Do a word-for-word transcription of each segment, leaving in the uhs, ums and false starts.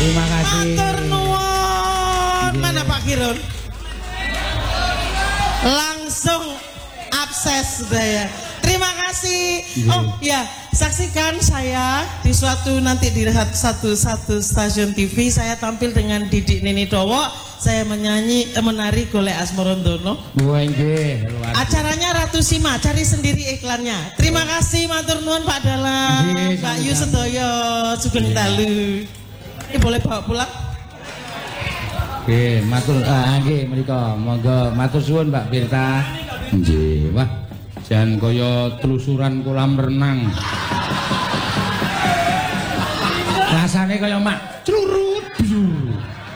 Terima kasih. Matur nuwun. Mana Pak Kirun? Langsung abses sudah ya. Terima kasih. Oh ya, saksikan saya di suatu nanti di satu satu stasiun T V saya tampil dengan Didik Nini Dowo. Saya menyanyi eh, menari golek Asmorondono. Acaranya Ratu Sima, cari sendiri iklannya. Terima kasih matur nuwun Pak Dalang, Pak Yu Sedoyo, Sugeng Dalu. Ini boleh bawa pulang? Oke, matur ah nggih mriko. Monggo matur suwun Mbak Birta. Nggih, wah jan kaya telusuran kolam renang. Rasane kaya mak curut biur.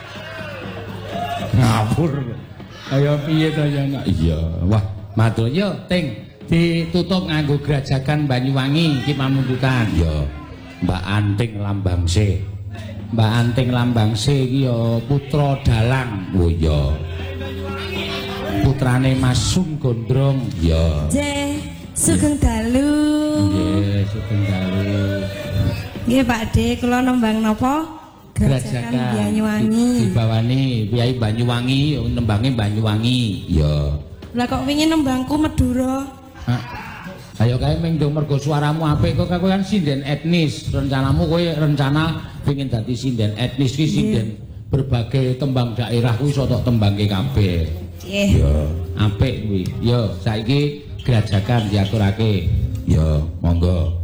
Ngapur. Kaya piye to ya nak? Iya, wah matur yo Ting ditutup nganggo Grajagan Banyuwangi iki pamungkutan. Yo Mbak Anting Lambangse. Mbak Anting Lambangse iki ya putra dalang. Oh iya. Putrane Mas Sung Gondrong. Ya. Nggih, Sugeng Dalu. Nggih, Sugeng Dalu. Nggih, Pakde, kula nembang napa? Grajagan Banyuwangi. Dibawani Kyai Banyuwangi, nembange Banyuwangi. Ya. Lah kok wingi nembangku Madura? Hah? Ayo kae ming ndung mergo suaramu apik kok kowe kan sinden etnis. Rencanamu kowe rencana pengen dadi sinden etnis ki sinden berbagai tembang daerah kuwi iso tok tembangke kabeh. Nggih. Yo, apik kuwi. Yo, saiki Grajagan diaturake. Yo, monggo.